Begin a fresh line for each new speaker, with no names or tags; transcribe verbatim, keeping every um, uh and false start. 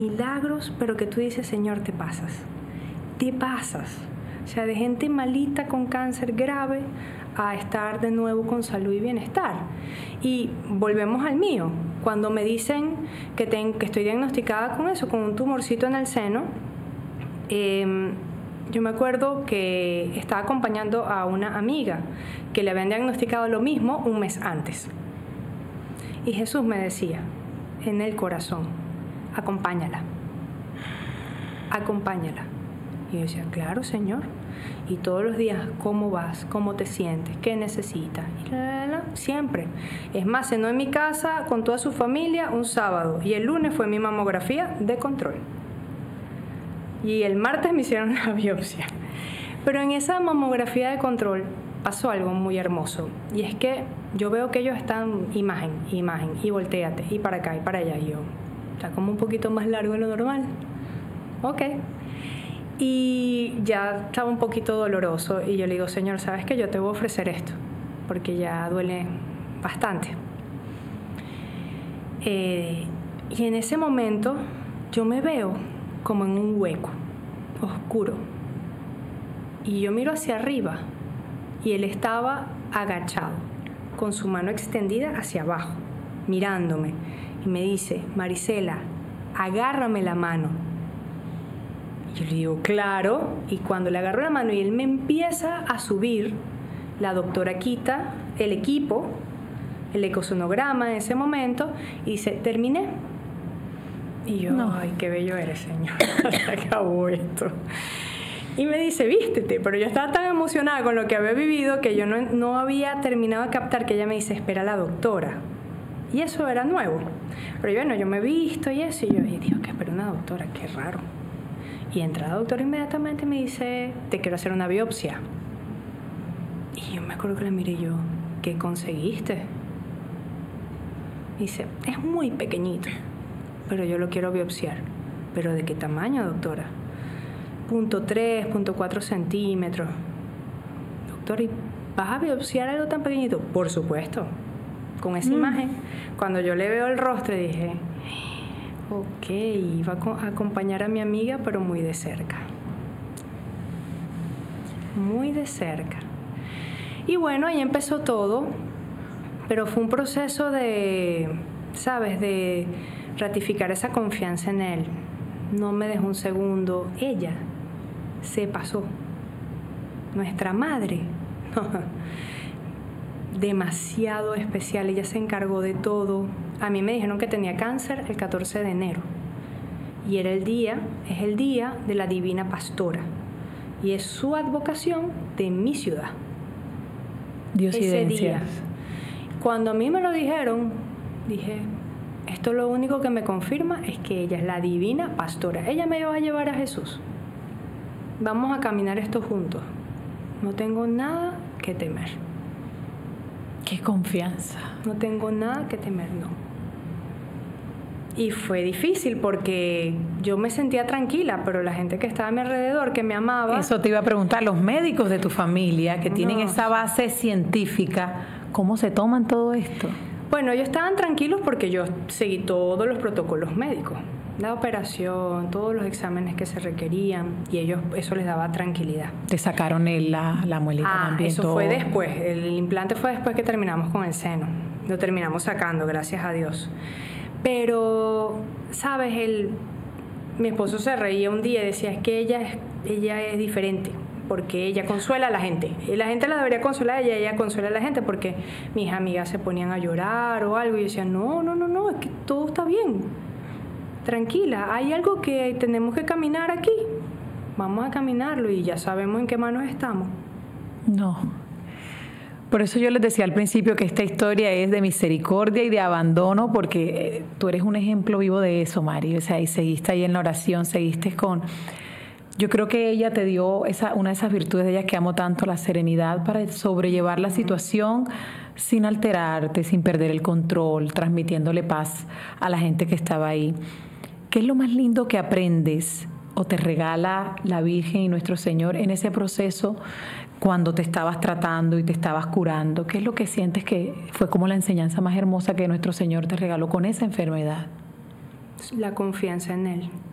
milagros, pero que tú dices, Señor, te pasas, te pasas. O sea, de gente malita con cáncer grave a estar de nuevo con salud y bienestar. Y volvemos al mío. Cuando me dicen que, ten, que estoy diagnosticada con eso, con un tumorcito en el seno, eh, yo me acuerdo que estaba acompañando a una amiga que le habían diagnosticado lo mismo un mes antes. Y Jesús me decía, en el corazón, acompáñala, acompáñala. Y yo decía, claro, Señor. Y todos los días, ¿cómo vas? ¿Cómo te sientes? ¿Qué necesitas? Y la, la, la, siempre. Es más, cenó en mi casa con toda su familia un sábado. Y el lunes fue mi mamografía de control. Y el martes me hicieron la biopsia. Pero en esa mamografía de control pasó algo muy hermoso. Y es que yo veo que ellos están imagen, imagen, y volteate, y para acá, y para allá. Y yo, está como un poquito más largo de lo normal. Ok. Y ya estaba un poquito doloroso. Y yo le digo, Señor, ¿sabes qué? Yo te voy a ofrecer esto. Porque ya duele bastante. Eh, y en ese momento yo me veo como en un hueco oscuro y yo miro hacia arriba y él estaba agachado con su mano extendida hacia abajo mirándome y me dice, Marisela, agárrame la mano. Y yo le digo, claro. Y cuando le agarro la mano y él me empieza a subir, la doctora quita el equipo, el ecosonograma en ese momento y dice, terminé. Y yo, no. Ay, qué bello eres, Señor. Se acabó esto. Y me dice, vístete. Pero yo estaba tan emocionada con lo que había vivido que yo no, no había terminado de captar que ella me dice, espera a la doctora. Y eso era nuevo. Pero yo, bueno, yo me he visto y eso. Y yo, y digo, que espera una doctora, qué raro. Y entra la doctora inmediatamente y me dice, te quiero hacer una biopsia. Y yo me acuerdo que la miré y yo, ¿qué conseguiste? Y dice, es muy pequeñito, pero yo lo quiero biopsiar. ¿Pero de qué tamaño, doctora? punto tres, punto cuatro centímetros. Doctora, ¿y vas a biopsiar algo tan pequeñito? Por supuesto. Con esa mm. imagen, cuando yo le veo el rostro, dije, ok, iba a acompañar a mi amiga, pero muy de cerca. Muy de cerca. Y bueno, ahí empezó todo, pero fue un proceso de, ¿sabes?, de ratificar esa confianza en él. No me dejó un segundo. Ella se pasó. Nuestra madre, demasiado especial. Ella se encargó de todo. A mí me dijeron que tenía cáncer el catorce de enero. Y era el día, es el día de la Divina Pastora. Y es su advocación de mi ciudad. Ese día. Cuando a mí me lo dijeron, dije, esto lo único que me confirma es que ella es la Divina Pastora. Ella me va a llevar a Jesús. Vamos a caminar esto juntos. No tengo nada que temer.
¡Qué confianza!
No tengo nada que temer, no. Y fue difícil porque yo me sentía tranquila, pero la gente que estaba a mi alrededor, que me amaba...
Eso te iba a preguntar, los médicos de tu familia que
no.
tienen esa base científica, ¿cómo se toman todo esto?
Bueno, ellos estaban tranquilos porque yo seguí todos los protocolos médicos, la operación, todos los exámenes que se requerían, y ellos, eso les daba tranquilidad.
¿Te sacaron el, la, la muelita
ah,
también?
Eso todo. Fue después, el implante fue después que terminamos con el seno, lo terminamos sacando, gracias a Dios. Pero, ¿sabes? El, mi esposo se reía un día y decía, es que ella es, ella es diferente, porque ella consuela a la gente. Y la gente la debería consolar a ella, ella consuela a la gente, porque mis amigas se ponían a llorar o algo, y yo decía, no, no, no, no, es que todo está bien. Tranquila, hay algo que tenemos que caminar aquí. Vamos a caminarlo y ya sabemos en qué manos estamos.
No. Por eso yo les decía al principio que esta historia es de misericordia y de abandono, porque tú eres un ejemplo vivo de eso, Mari. O sea, y seguiste ahí en la oración, seguiste con... Yo creo que ella te dio esa, una de esas virtudes de ella que amo tanto, la serenidad para sobrellevar la situación sin alterarte, sin perder el control, transmitiéndole paz a la gente que estaba ahí. ¿Qué es lo más lindo que aprendes o te regala la Virgen y nuestro Señor en ese proceso cuando te estabas tratando y te estabas curando? ¿Qué es lo que sientes que fue como la enseñanza más hermosa que nuestro Señor te regaló con esa enfermedad?
la confianza en Él.